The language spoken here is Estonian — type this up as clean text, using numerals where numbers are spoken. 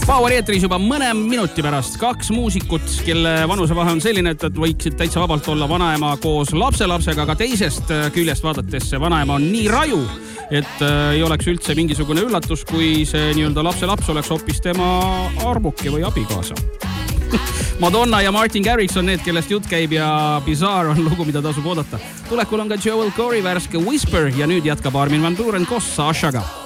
Power eetris juba mõne minuti pärast 2 muusikut, kelle vanusevahe on selline, et võiksid täitsa vabalt olla vanaema koos lapselapsega, aga teisest küljest vaadates see vanaema on nii raju, et ei oleks üldse mingisugune üllatus, kui see nii-öelda lapselaps oleks hoopis tema armuke või abikaasa. Madonna ja Martin Garrix on need, kellest jutt käib ja Bizarre on lugu, mida tasub oodata. Tulekul on ka Joel Corey värske Whisper ja nüüd jätkab Armin van Buuren koos Sashaga.